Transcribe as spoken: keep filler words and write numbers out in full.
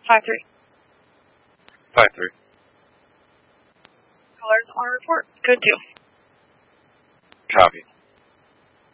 Five three. Five three. Colors on report. Good two. Copy.